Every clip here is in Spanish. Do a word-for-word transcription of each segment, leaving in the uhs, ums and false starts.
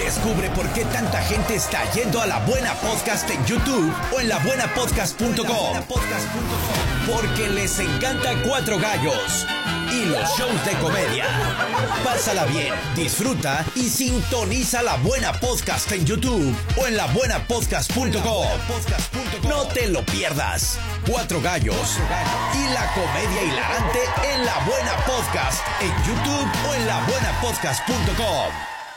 Descubre por qué tanta gente está yendo a La Buena Podcast en YouTube o en la buena podcast punto com. Porque les encanta Cuatro Gallos y los shows de comedia. Pásala bien, disfruta y sintoniza La Buena Podcast en YouTube o en la buena podcast punto com. No te lo pierdas. Cuatro Gallos y la comedia hilarante en La Buena Podcast en YouTube o en la buena podcast punto com.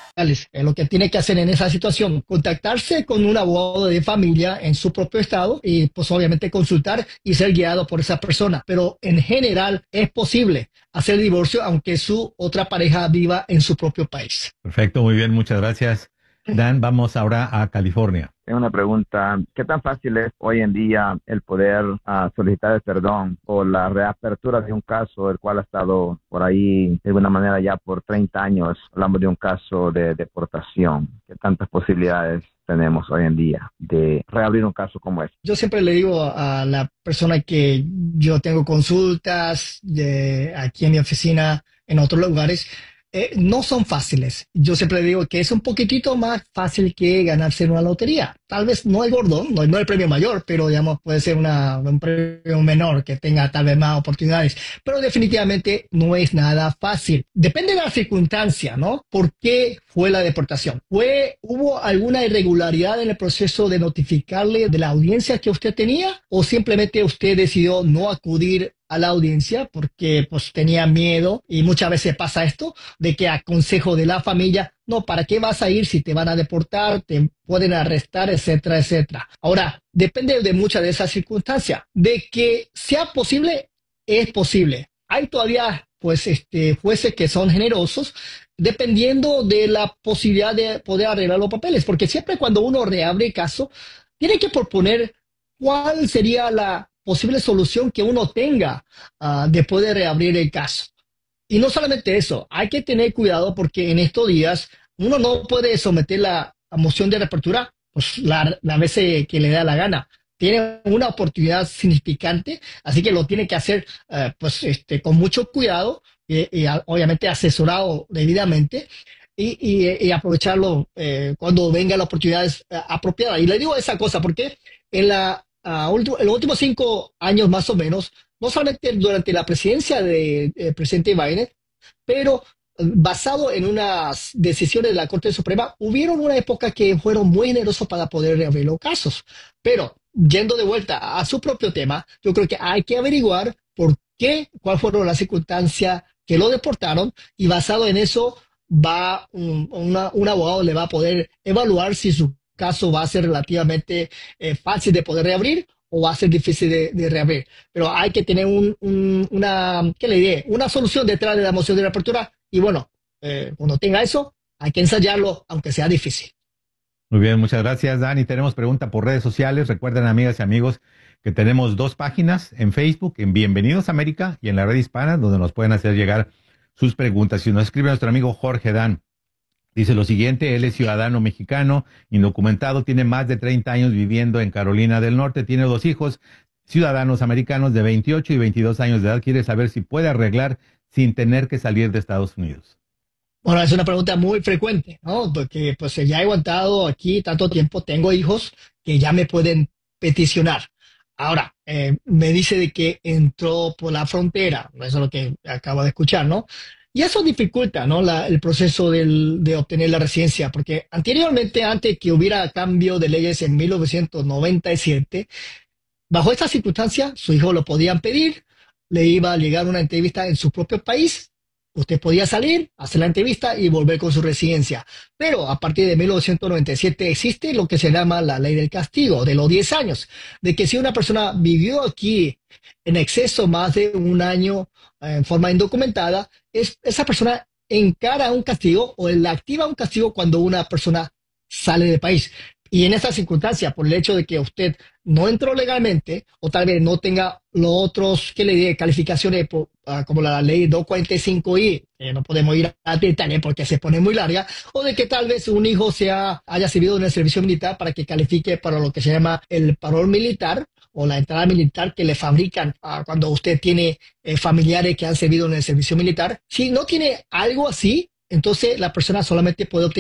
Es lo que tiene que hacer en esa situación, contactarse con un abogado de familia en su propio estado y pues obviamente consultar y ser guiado por esa persona. Pero en general es posible hacer divorcio aunque su otra pareja viva en su propio país. Perfecto, muy bien, muchas gracias. Dan, vamos ahora a California. Tengo una pregunta. ¿Qué tan fácil es hoy en día el poder uh, solicitar el perdón o la reapertura de un caso el cual ha estado por ahí de alguna manera ya por treinta años? Hablamos de un caso de deportación. ¿Qué tantas posibilidades tenemos hoy en día de reabrir un caso como este? Yo siempre le digo a la persona que yo tengo consultas de aquí en mi oficina, en otros lugares, Eh, no son fáciles. Yo siempre digo que es un poquitito más fácil que ganarse en una lotería. Tal vez no el gordo, no, no el premio mayor, pero digamos puede ser una, un premio menor que tenga tal vez más oportunidades. Pero definitivamente no es nada fácil. Depende de la circunstancia, ¿no? ¿Por qué fue la deportación? ¿Fue, hubo alguna irregularidad en el proceso de notificarle de la audiencia que usted tenía? ¿O simplemente usted decidió no acudir a la audiencia porque pues tenía miedo? Y muchas veces pasa esto de que a consejo de la familia, no, ¿para qué vas a ir si te van a deportar, te pueden arrestar, etcétera, etcétera? Ahora, depende de muchas de esas circunstancias. De que sea posible, es posible. Hay todavía pues este jueces que son generosos dependiendo de la posibilidad de poder arreglar los papeles, porque siempre cuando uno reabre el caso, tiene que proponer cuál sería la posible solución que uno tenga uh, de poder reabrir el caso. Y no solamente eso, hay que tener cuidado porque en estos días uno no puede someter la, la moción de reapertura pues la, la vez que le da la gana. Tiene una oportunidad significante, así que lo tiene que hacer uh, pues este con mucho cuidado y, y obviamente asesorado debidamente y, y, y aprovecharlo eh, cuando venga la oportunidad uh, apropiada. Y le digo esa cosa porque en la Uh, último, en los últimos cinco años más o menos, no solamente durante la presidencia del de, de presidente Biden, pero basado en unas decisiones de la Corte Suprema, hubieron una época que fueron muy generosos para poder reabrir los casos. Pero, yendo de vuelta a su propio tema, yo creo que hay que averiguar por qué, cuál fueron las circunstancias que lo deportaron, y basado en eso, va un, una, un abogado le va a poder evaluar si su caso va a ser relativamente eh, fácil de poder reabrir o va a ser difícil de, de reabrir. Pero hay que tener un, un, una, ¿qué le diré? Una solución detrás de la moción de reapertura y bueno, eh, cuando tenga eso, hay que ensayarlo, aunque sea difícil. Muy bien, muchas gracias, Dani. Tenemos pregunta por redes sociales. Recuerden, amigas y amigos, que tenemos dos páginas en Facebook, en Bienvenidos a América y en la red hispana, donde nos pueden hacer llegar sus preguntas. Si nos escribe nuestro amigo Jorge Dan, dice lo siguiente: él es ciudadano mexicano, indocumentado, tiene más de treinta años viviendo en Carolina del Norte, tiene dos hijos, ciudadanos americanos de veintiocho y veintidós años de edad, quiere saber si puede arreglar sin tener que salir de Estados Unidos. Bueno, es una pregunta muy frecuente, ¿no? Porque pues ya he aguantado aquí tanto tiempo, tengo hijos que ya me pueden peticionar. Ahora, eh, me dice de que entró por la frontera, eso es lo que acabo de escuchar, ¿no? Y eso dificulta, ¿no? La, el proceso del, de obtener la residencia, porque anteriormente, antes que hubiera cambio de leyes en mil novecientos noventa y siete, bajo esta circunstancia, su hijo lo podían pedir, le iba a llegar una entrevista en su propio país, usted podía salir, hacer la entrevista y volver con su residencia. Pero a partir de mil novecientos noventa y siete existe lo que se llama la ley del castigo, de los diez años, de que si una persona vivió aquí en exceso más de un año en forma indocumentada, es, esa persona encara un castigo o le activa un castigo cuando una persona sale del país. Y en esa circunstancia, por el hecho de que usted no entró legalmente o tal vez no tenga los otros, que le diga, calificaciones por, uh, como la ley doscientos cuarenta y cinco i, eh, no podemos ir a detalle porque se pone muy larga, o de que tal vez un hijo sea, haya servido en el servicio militar para que califique para lo que se llama el parol militar o la entrada militar que le fabrican uh, cuando usted tiene eh, familiares que han servido en el servicio militar. Si no tiene algo así, entonces la persona solamente puede obtener